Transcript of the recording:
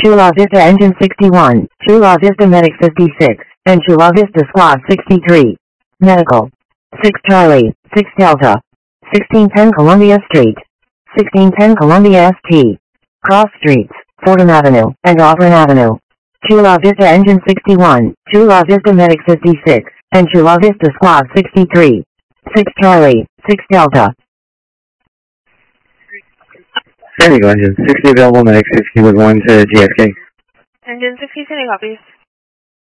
Chula Vista Engine 61, Chula Vista Medic 56, and Chula Vista Squad 63. Medical. 6 Charlie, 6 Delta. 1610 Columbia Street. 1610 Columbia ST. Cross Streets, Fordham Avenue, and Auburn Avenue. Chula Vista Engine 61, Chula Vista Medic 56, and Chula Vista Squad 63. 6 Charlie, 6 Delta. San Diego Engine 60 available, Medic 60 with 1 to GSK. Engine 60, San Diego, copies.